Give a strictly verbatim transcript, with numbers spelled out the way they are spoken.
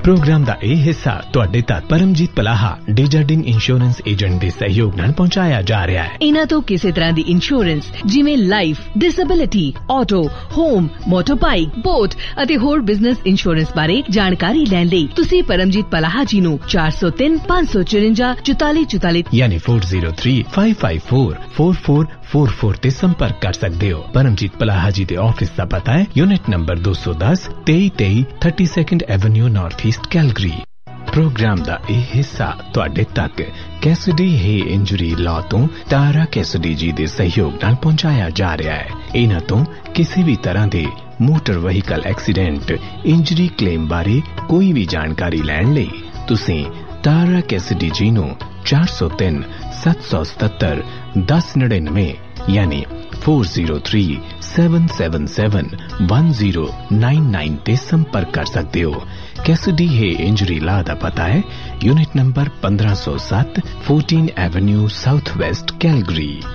Programme का यह हिस्सा तुहाडे तक परमजीत पलाहा डेजर्डिन इंश्योरेंस एजेंट के सहयोग नाल पहुंचाया जा रहा है। इन्हां तो किसी तरह की इंश्योरेंस जिवें life, disability, auto, home, motor bike, boat अते होर बिजनेस इंश्योरेंस बारे जानकारी लैण लई तुसीं परमजीत पलाहा जी नूं चार सौ तीन पांच सौ चुरंजा चौताली चौताली यानी four zero three five five four four four four four ते संपर्क कर सकते हो। परमजीत पलाहा जी के ऑफिस का पता है यूनिट नंबर दो सौ दस तेई तेई thirty second Avenue north east Calgary. Programme का यह हिस्सा तुहाडे तक कैसिडी हे इंजरी लॉ तो तारा कैसिडी जी के सहयोग नाल पहुंचाया जा रहा है। इन्हां तो किसी भी तरह के motor vehicle accident injury claim बारे कोई भी जानकारी लैण लई तुसीं तारा कैसिडी जी नूं चार सौ तीन सत्त सौ सतहत्तर दस निन्यानवे यानी four zero three seven seven seven one zero nine nine ते संपर्क कर सकते हो। कैसिडी हे इंजरी लॉ दा पता है यूनिट नंबर पंद्रह सौ सात fourteen Avenue south west Calgary.